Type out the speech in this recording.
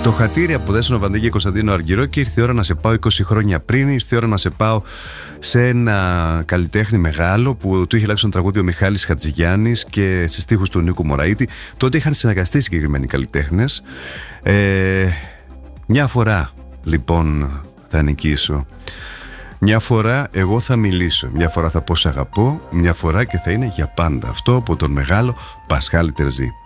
Το χατήρι από Δέσποινα Βανδύ και Κωνσταντίνο Αργυρό, και ήρθε η ώρα να σε πάω 20 χρόνια πριν. Ήρθε η ώρα να σε πάω σε ένα καλλιτέχνη μεγάλο που του είχε αλλάξει τον τραγούδι ο Μιχάλης Χατζηγιάννης και σε στίχους του Νίκου Μωραήτη. Τότε είχαν συνεργαστεί συγκεκριμένοι καλλιτέχνες. Μια φορά λοιπόν θα νικήσω. Μια φορά εγώ θα μιλήσω. Μια φορά θα πω σ' αγαπώ. Μια φορά και θα είναι για πάντα. Αυτό από τον μεγάλο Πασχάλη Τερζή.